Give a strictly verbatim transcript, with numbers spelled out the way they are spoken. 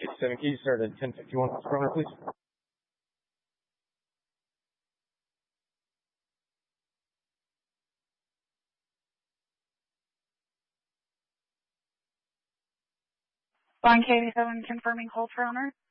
Seven keys start at ten fifty-one miles per hour, please. One K seven confirming hold for honor.